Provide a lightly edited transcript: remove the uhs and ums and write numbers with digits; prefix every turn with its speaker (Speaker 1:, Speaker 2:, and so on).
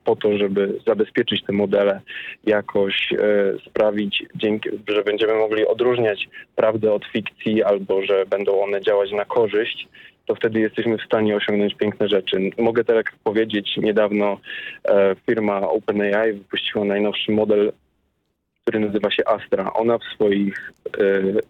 Speaker 1: po to, żeby zabezpieczyć te modele, jakoś sprawić, że będziemy mogli odróżniać prawdę od fikcji albo że będą one działać na korzyść, to wtedy jesteśmy w stanie osiągnąć piękne rzeczy. Mogę tak powiedzieć, niedawno firma OpenAI wypuściła najnowszy model, który nazywa się Astra. Ona w swoich